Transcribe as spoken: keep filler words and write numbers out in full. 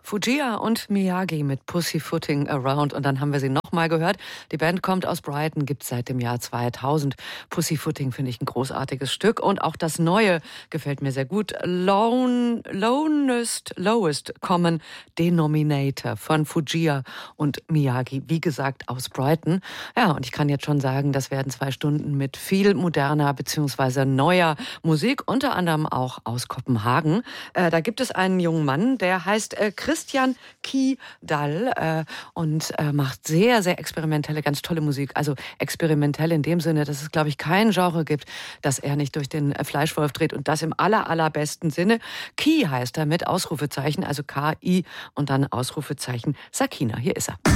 Fujia und Miyagi mit Pussyfooting Around. Und dann haben wir sie nochmal gehört. Die Band kommt aus Brighton, gibt es seit dem Jahr zweitausend. Pussyfooting finde ich ein großartiges Stück. Und auch das Neue gefällt mir sehr gut. Lone, Lowest, Lowest Common Denominator von Fujia und Miyagi. Wie gesagt, aus Brighton. Ja, und ich kann jetzt schon sagen, das werden zwei Stunden mit viel moderner bzw. neuer Musik, unter anderem auch aus Kopenhagen. Äh, da gibt es einen jungen Mann, der heißt äh, Christian Kiedal äh, und äh, macht sehr, sehr experimentelle, ganz tolle Musik. Also experimentell in dem Sinne, dass es, glaube ich, kein Genre gibt, das er nicht durch den Fleischwolf dreht, und das im aller, allerbesten Sinne. Ki heißt er mit Ausrufezeichen, also K I und dann Ausrufezeichen Sakina. Hier ist er.